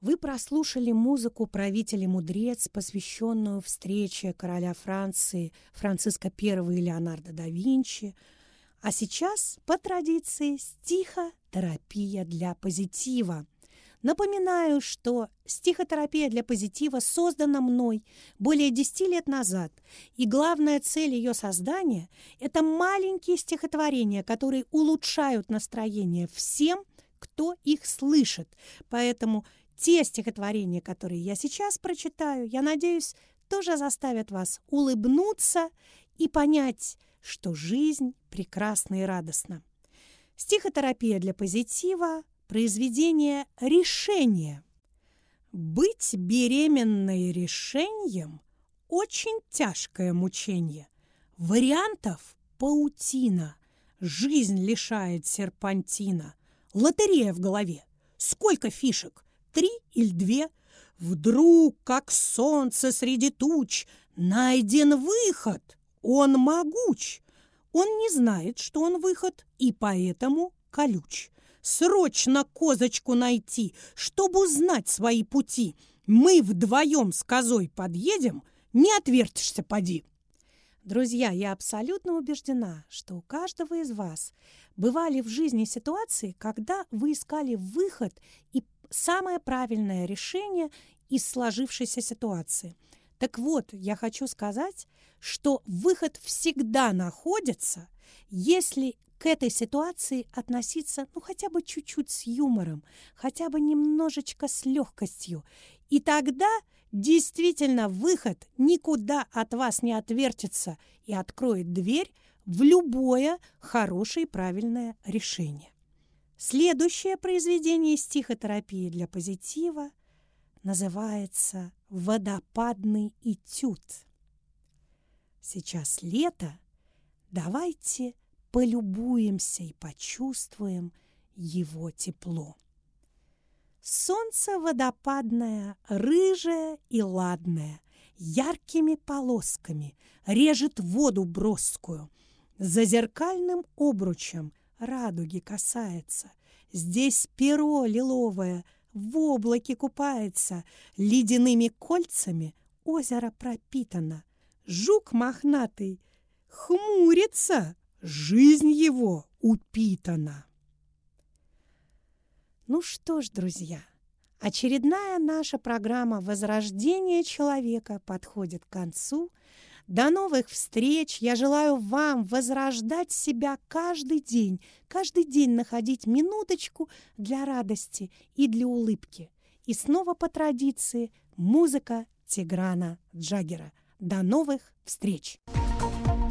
Вы прослушали музыку «Правитель и мудрец», посвященную встрече короля Франции Франциска I и Леонардо да Винчи. А сейчас, по традиции, стихотерапия для позитива. Напоминаю, что стихотерапия для позитива создана мной более 10 лет назад, и главная цель ее создания – это маленькие стихотворения, которые улучшают настроение всем, кто их слышит. Поэтому те стихотворения, которые я сейчас прочитаю, я надеюсь, тоже заставят вас улыбнуться и понять, что жизнь прекрасна и радостна. Стихотерапия для позитива – произведение «Решение». Быть беременной решением – очень тяжкое мучение. Вариантов паутина, жизнь лишает серпантина. Лотерея в голове. Сколько фишек? 3 или 2? Вдруг, как солнце среди туч, найден выход. Он могуч. Он не знает, что он выход, и поэтому колюч. Срочно козочку найти, чтобы узнать свои пути. Мы вдвоем с козой подъедем, не отвертишься, поди. Друзья, я абсолютно убеждена, что у каждого из вас бывали в жизни ситуации, когда вы искали выход и самое правильное решение из сложившейся ситуации. Так вот, я хочу сказать, что выход всегда находится, если к этой ситуации относиться хотя бы чуть-чуть с юмором, хотя бы немножечко с легкостью. И тогда действительно выход никуда от вас не отвертится и откроет дверь в любое хорошее и правильное решение. Следующее произведение стихотерапии для позитива называется «Водопадный этюд». Сейчас лето, давайте полюбуемся и почувствуем его тепло. Солнце водопадное, рыжее и ладное, яркими полосками режет воду броскую, за зеркальным обручем радуги касается. Здесь перо лиловое в облаке купается, ледяными кольцами озеро пропитано. Жук мохнатый хмурится, жизнь его упитана. Ну что ж, друзья, очередная наша программа «Возрождение человека» подходит к концу. До новых встреч! Я желаю вам возрождать себя каждый день находить минуточку для радости и для улыбки. И снова по традиции музыка Тиграна Джаггера. До новых встреч!